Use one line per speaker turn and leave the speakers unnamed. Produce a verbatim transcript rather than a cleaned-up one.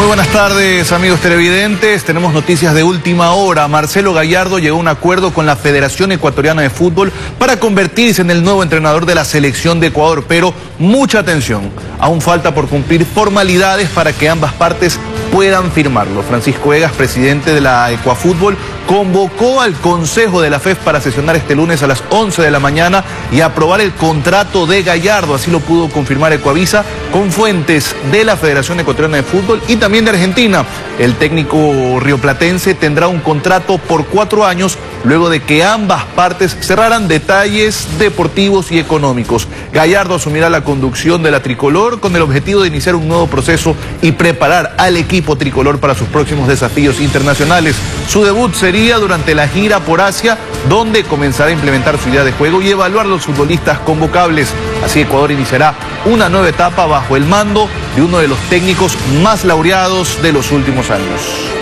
buenas tardes, amigos televidentes. Tenemos noticias de última hora. Marcelo Gallardo llegó a un acuerdo con la Federación Ecuatoriana de Fútbol para convertirse en el nuevo entrenador de la selección de Ecuador. Pero mucha atención, aún falta por cumplir formalidades para que ambas partes puedan firmarlo. Francisco Egas, presidente de la Ecuafútbol, convocó al Consejo de la F E F para sesionar este lunes a las once de la mañana y aprobar el contrato de Gallardo. Así lo pudo confirmar Ecuavisa con fuentes de la Federación Ecuatoriana de Fútbol y también de Argentina. El técnico rioplatense tendrá un contrato por cuatro años luego de que ambas partes cerraran detalles deportivos y económicos. Gallardo asumirá la conducción de la tricolor con el objetivo de iniciar un nuevo proceso y preparar al equipo tricolor para sus próximos desafíos internacionales. Su debut sería durante la gira por Asia, donde comenzará a implementar su idea de juego y evaluar los futbolistas convocables. Así Ecuador iniciará una nueva etapa bajo el mando de uno de los técnicos más laureados de los últimos años.